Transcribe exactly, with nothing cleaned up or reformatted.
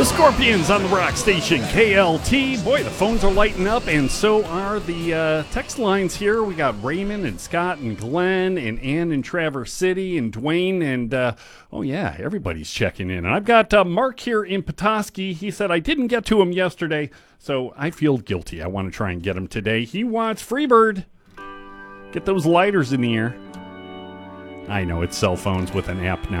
The Scorpions on the rock station, K L T. Boy, the phones are lighting up, and so are the uh, text lines here. We got Raymond and Scott and Glenn and Ann in Traverse City and Dwayne and, uh, oh yeah, everybody's checking in. And I've got uh, Mark here in Petoskey. He said, I didn't get to him yesterday, so I feel guilty. I want to try and get him today. He wants Freebird. Get those lighters in the air. I know, it's cell phones with an app now.